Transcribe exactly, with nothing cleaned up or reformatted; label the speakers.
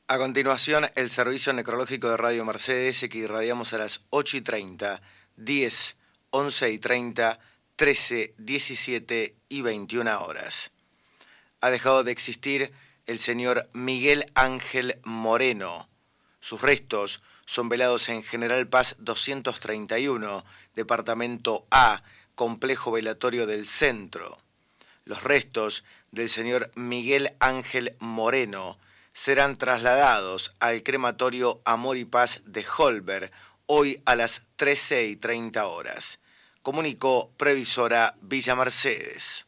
Speaker 1: A continuación, el servicio necrológico de Radio Mercedes, que irradiamos a las ocho y treinta, diez, once y treinta, trece, diecisiete y veintiuna horas. Ha dejado de existir el señor Miguel Ángel Moreno. Sus restos son velados en General Paz doscientos treinta y uno, Departamento A, Complejo Velatorio del Centro. Los restos del señor Miguel Ángel Moreno serán trasladados al crematorio Amor y Paz de Holber, hoy a las trece y treinta horas. Comunicó Previsora Villa Mercedes.